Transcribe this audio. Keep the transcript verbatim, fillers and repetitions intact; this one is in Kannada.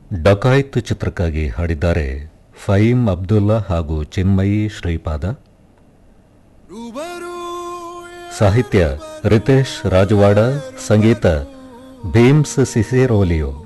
ಡಕಾಯಿತ್ ಚಿತ್ರಕ್ಕಾಗಿ ಹಾಡಿದ್ದಾರೆ ಫಹೀಮ್ ಅಬ್ದುಲ್ಲಾ ಹಾಗೂ ಚಿನ್ಮಯಿ ಶ್ರೀಪಾದ. ಸಾಹಿತ್ಯ ರಿತೇಶ್ ರಾಜವಾಡ, ಸಂಗೀತ ಭೀಮ್ಸ್ ಸಿಸಿರೋಲಿಯೋ.